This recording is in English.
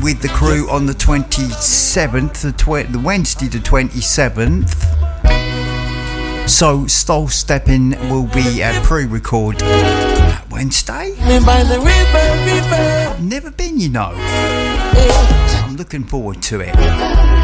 with the crew on the 27th, the Wednesday the 27th. So Stole Steppin' will be a pre-record Wednesday. I've never been, you know. I'm looking forward to it.